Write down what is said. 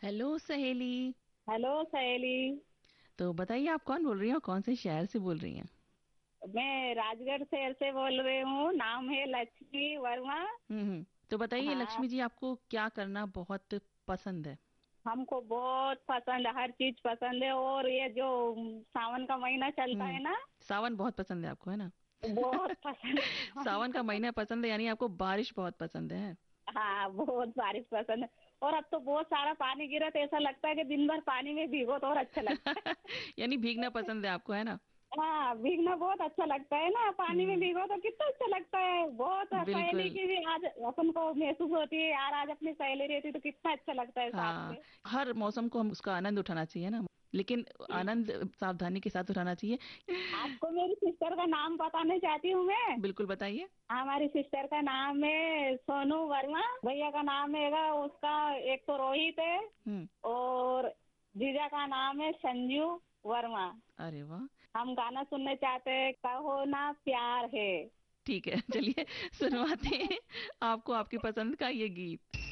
Hello सहेली। Hello सहेली। तो बताइए आप कौन बोल रही हैं और कौन से शहर से बोल रही हैं? मैं राजगढ़ शहर से बोल रही हूँ। नाम है लक्ष्मी वर्मा। तो बताइए हाँ, लक्ष्मी जी, आपको क्या करना बहुत पसंद है? हमको बहुत पसंद है, हर चीज पसंद है। और ये जो सावन का महीना चलता हम्म। है ना, सावन बहुत पसंद है आपको, है ना? बहुत पसंद है सावन सावन का का। महीना पसंद है, यानी आपको बारिश बहुत पसंद है। हाँ, बहुत बारिश पसंद है। और अब तो बहुत सारा पानी गिरा तो ऐसा लगता है कि दिन भर पानी में भीगो तो और अच्छा लगता है। यानी भीगना पसंद है आपको, है ना? हाँ, भीगना बहुत अच्छा लगता है ना, पानी में हम्म। भीगो तो कितना अच्छा लगता है। बहुत सहेली बिल्कुल। की भी आज अपन को महसूस होती है यार, आज अपनी सहेली रहती तो कितना अच्छा लगता है साथ हाँ, में। हर मौसम को हम उसका आनंद उठाना चाहिए ना, लेकिन आनंद सावधानी के साथ उठाना चाहिए। आपको मेरी सिस्टर का नाम बताना चाहती हूँ मैं। बिल्कुल बताइए। हमारी सिस्टर का नाम है सोनू वर्मा। भैया का नाम है उसका, एक तो रोहित है। हम्म। और जीजा का नाम है संजू वर्मा। अरे वाह। हम गाना सुनने चाहते हैं, कहो ना प्यार है। ठीक है, चलिए सुनवाते हैं आपको आपकी पसंद का ये गीत।